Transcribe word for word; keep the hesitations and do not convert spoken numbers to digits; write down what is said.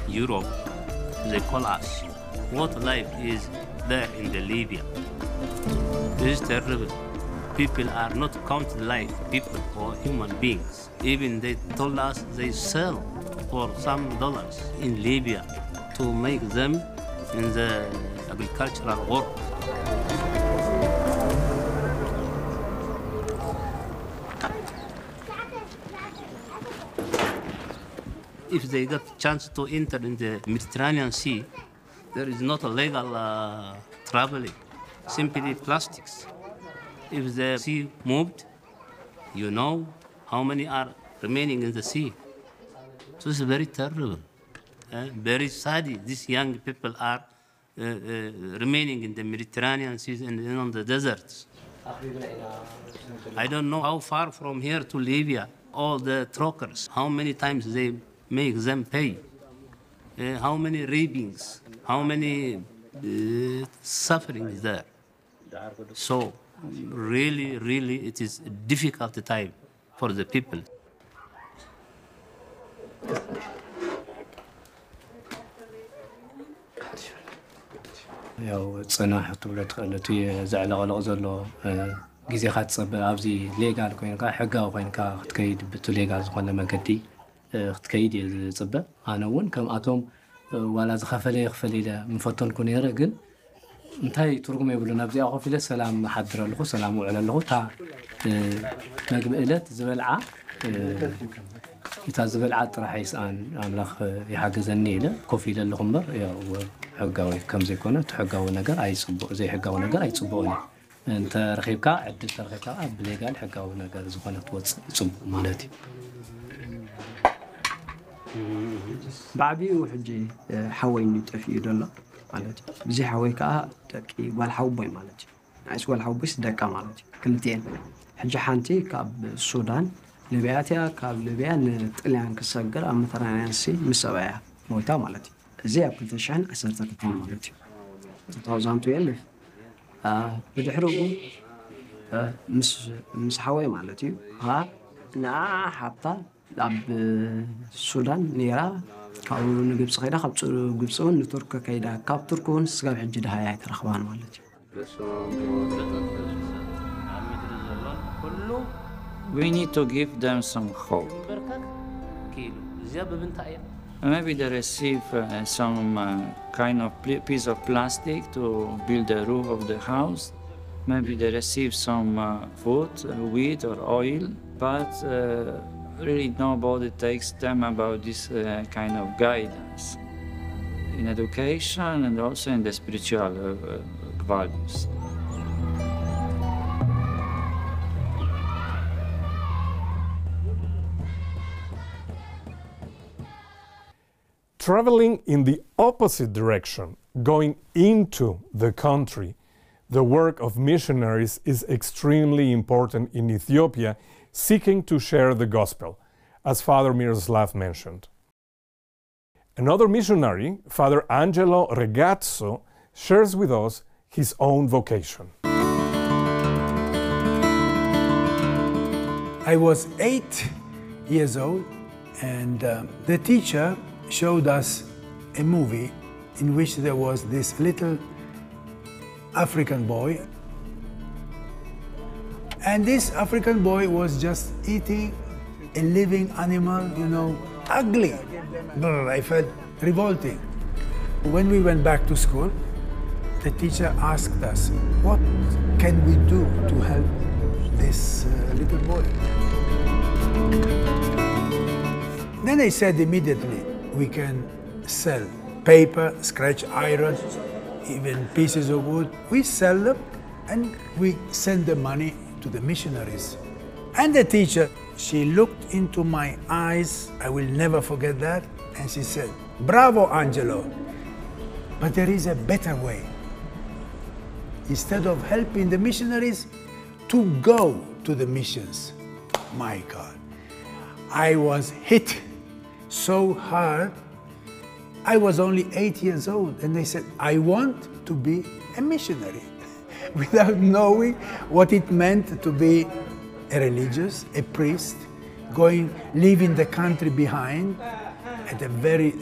Europe, they call us. What life is there in the Libya? This is terrible. People are not counted like people or human beings. Even they told us they sell for some dollars in Libya to make them in the agricultural work. If they got a chance to enter in the Mediterranean Sea, there is not a legal uh, traveling, simply plastics. If the sea moved, you know how many are remaining in the sea. So it's very terrible, uh, very sad. These young people are uh, uh, remaining in the Mediterranean Sea and on the deserts. I don't know how far from here to Libya, all the truckers, how many times they make them pay, uh, how many rapings, how many uh, sufferings there. So really, really, it is a difficult time for the people. ያው ጽናሕ ትብሎ ትኽእል እቲ ዘዕለቕለቕ ዘሎ ግዜኻ ትፅበ ኣብዚ ሌጋል ኮይንካ ሕጋዊ ኮይንካ ክትከይድ ብቲ ሌጋል ዝኾነ መንገዲ ክትከይድ እየ ዝፅበ ኣነ እውን ከምኣቶም ዋላ ዝኸፈለ ይኽፈል ኢለ ምፈተንኩ ነይረ ግን እንታይ ትርጉም የብሉን ኣብዚኣ ኮፍ ኢለ ሰላም ሓድር ኣለኹ ሰላም ውዕል ኣለኹ እታ መግቢ ዕለት ዝበልዓ እታ ዝበልዓ ጥራሕ ይስኣን ኣምላኽ ይሓግዘኒ ኢለ ኮፍ ኢለ ኣለኹ እምበር ያው ሕጋዊ ከምዘይኮነ እቲ ሕጋዊ ነገር ኣይፅቡቕ ዘይሕጋዊ ነገር ኣይፅቡቕን እንተ ረኺብካ ዕድል ተረኺብካ ኣብ ሌጋል ሕጋዊ ነገር ዝኾነ ክትወፅእ ይፅቡቕ ማለት እዩ بعبيو حجي حوي نتفي دلا مالتي بزي حوي كا دقي والحو بوي مالتي عايز والحو بس دقا مالتي كلتين حجي حانتي كاب السودان ليبياتيا كاب ليبيا نطلعن كسغر امترانسي مسبايا مويتا مالتي زي ابليكيشن اسرتك مالتي ألفين واثناشر اه بدحرقو اه مس مس حوي مالتي ها نا حتى لاب السودان نيرا كاو نجيبس خيدا خبص جيبسون نترك كيدا كاب تركون سغاب حج دهايا ترخبان مالتي We need to give them some hope. Maybe they receive uh, some uh, kind of piece of plastic to build the roof of the house. Maybe they receive some uh, food, uh, wheat or oil, but uh, really nobody takes them about this uh, kind of guidance in education and also in the spiritual uh, values. Traveling in the opposite direction, going into the country, the work of missionaries is extremely important in Ethiopia, seeking to share the gospel, as Father Miroslav mentioned. Another missionary, Father Angelo Regazzo, shares with us his own vocation. I was eight years old, and uh, the teacher showed us a movie in which there was this little African boy. And this African boy was just eating a living animal, you know, ugly. I felt revolting. When we went back to school, the teacher asked us, what can we do to help this uh, little boy? Then I said immediately, we can sell paper, scratch iron, even pieces of wood. We sell them and we send the money to the missionaries. And the teacher, she looked into my eyes, I will never forget that, and she said, "Bravo, Angelo, but there is a better way. Instead of helping the missionaries, to go to the missions." My God, I was hit so hard. I was only eight years old, and they said, I want to be a missionary, without knowing what it meant to be a religious, a priest, going, leaving the country behind at a very